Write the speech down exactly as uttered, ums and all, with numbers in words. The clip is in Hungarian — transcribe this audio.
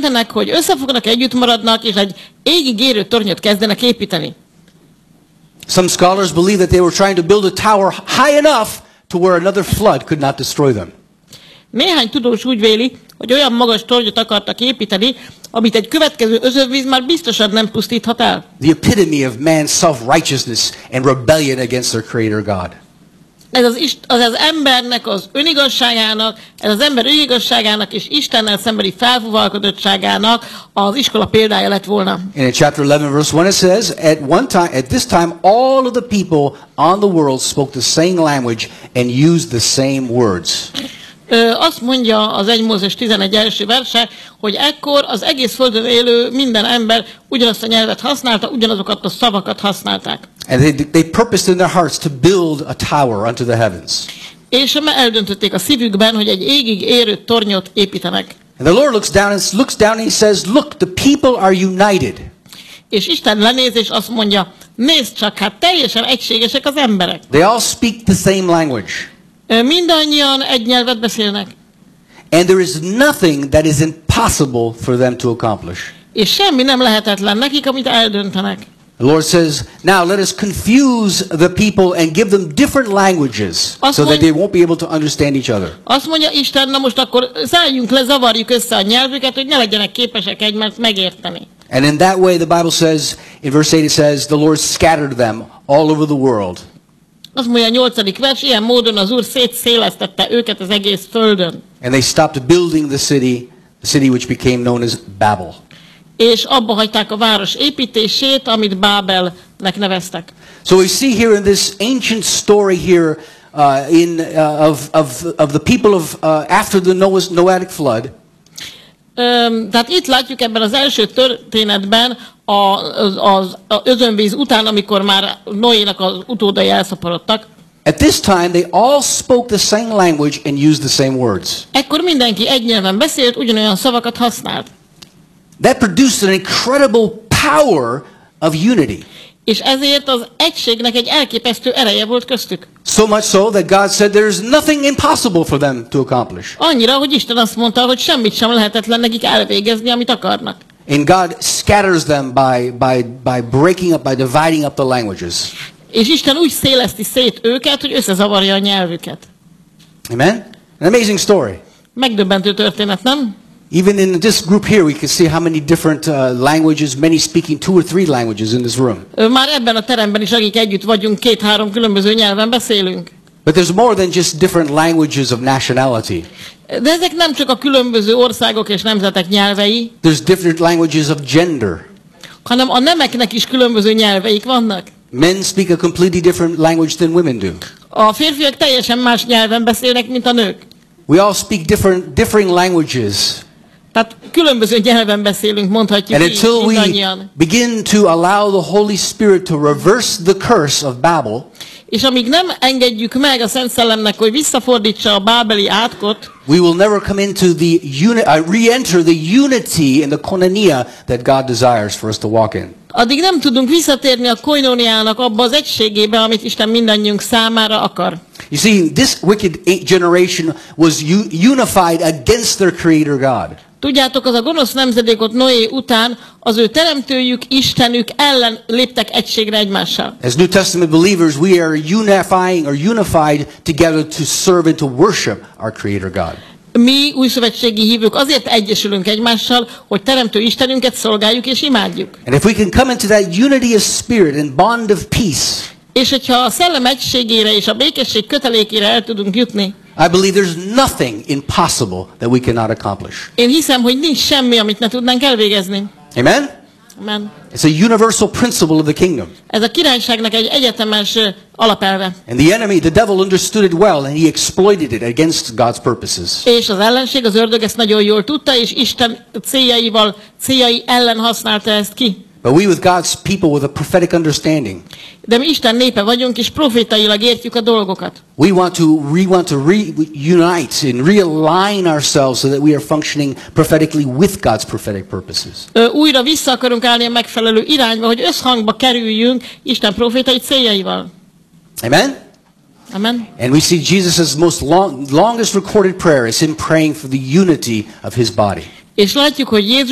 döntenek, hogy összefognak, együtt maradnak, és egy égig érő tornyot kezdenek építeni. Some scholars believe that they were trying to build a tower high enough to where another flood could not destroy them. Néhány tudós úgy véli, hogy olyan magas tornyot akartak építeni, amit egy következő özönvíz már biztosan nem pusztíthat el. The epitome of man's self-righteousness and rebellion against their creator God. Ez az, az az embernek az önigazságának, ez az ember önigazságának és Istennel szembeni felfúvalkodottságának az iskola példája lett volna. And in chapter eleven verse one it says, at one time, at this time, all of the people on the world spoke the same language and used the same words. Ö, azt mondja az egy Mózes tizenegy első verse, hogy ekkor az egész földön élő minden ember ugyanazt a nyelvet használta, ugyanazokat a szavakat használták. And they, they purposed in their hearts to build a tower unto the heavens. És eldöntötték a szívükben, hogy egy égig érő tornyot építenek. And the Lord looks down and looks down and he says, look, the people are united. És Isten lenéz és azt mondja, nézd csak, hát teljesen egységesek az emberek. They all speak the same language. Mindannyian egy nyelvet beszélnek. And there is nothing that is impossible for them to accomplish. És semmi nem lehetetlen nekik, amit eldöntenek. The Lord says, now let us confuse the people and give them different languages Azt so that mond- they won't be able to understand each other. Azt mondja Isten, na most akkor szálljunk le, zavarjuk össze a nyelvüket, hogy ne legyenek képesek egymást megérteni. And in that way, the Bible says, in verse eight it says, the Lord scattered them all over the world. Azt mondja a nyolcadik vers, ilyen módon az Úr szétszélesztette őket az egész földön. And they stopped building the city, the city which became known as Babel. És abba hagyták a város építését, amit Bábelnek neveztek. So we see here in this ancient story here uh, in, uh, of, of, of the people of, uh, after the Noah's, Noahic flood, Öm, tehát itt látjuk ebben az első történetben a, az, az, az özönvíz után, amikor már Noénak az utódai elszaporodtak. at this time they all spoke the same language and used the same words. Ekkor mindenki egy nyelven beszélt, ugyanolyan szavakat használt. That produced an incredible power of unity. És ezért az egységnek egy elképesztő ereje volt köztük. So much so that God said there's nothing impossible for them to accomplish. Annyira, hogy Isten azt mondta, hogy semmit sem lehetetlen nekik elvégezni, amit akarnak. And God scatters them by, by, by breaking up, by dividing up the languages. És Isten úgy széleszti szét őket, hogy összezavarja a nyelvüket. Amen? An amazing story. Megdöbbentő történet, nem? Even in this group here, we can see how many different uh, languages, many speaking two or three languages in this room. Már ebben a teremben is, akik együtt vagyunk, két-három különböző nyelven beszélünk. But there's more than just different languages of nationality. De ezek nem csak a különböző országok és nemzetek nyelvei, There's different languages of gender. hanem a nemeknek is különböző nyelveik vannak. Men speak a completely different language than women do. A férfiak teljesen más nyelven beszélnek, mint a nők. We all speak different, differing languages. Tehát különböző nyelven beszélünk, mondhatjuk And így, until we mindannyian. begin to allow the Holy Spirit to reverse the curse of Babel, És amíg nem engedjük meg a Szent Szellemnek, hogy visszafordítsa a bábeli átkot, we will never come into the uni- uh, re-enter the unity and the koinonia that God desires for us to walk in. addig nem tudunk visszatérni a koinóniának abba az egységébe, amit Isten mindannyiunk számára akar. You see, this wicked generation was u- unified against their Creator God. Tudjátok, az a gonosz nemzedékot Noé után az ő teremtőjük, Istenük ellen léptek egységre egymással. As New Testament believers, we are unifying or unified together to serve and to worship our Creator God. Mi újszövetségi hívők azért egyesülünk egymással, hogy teremtő Istenünket szolgáljuk és imádjuk. And if we can come into that unity of spirit and bond of peace, És hogyha a szellem egységére és a békesség kötelékére el tudunk jutni, I believe there's nothing impossible that we cannot accomplish. én hiszem, hogy nincs semmi, amit ne tudnánk elvégezni. Amen? Amen. It's a universal principle of the kingdom. Ez a királyságnak egy egyetemes ö, alapelve. And the enemy, the devil, understood it well and he exploited it against God's purposes. És az ellenség, az ördög ezt nagyon jól tudta, és Isten céljaival, céljai ellen használta ezt ki. But we with God's people with a prophetic understanding, De mi Isten népe vagyunk, és profétailag értjük a dolgokat. we want to, we want to reunite and realign ourselves so that we are functioning prophetically with God's prophetic purposes. Ö, újra vissza akarunk állni a megfelelő irányba, hogy összhangba kerüljünk Isten profétai céljaival. Amen? Amen. And we see Jesus' most long, longest recorded prayer is him praying for the unity of his body. És látjuk, hogy Jézus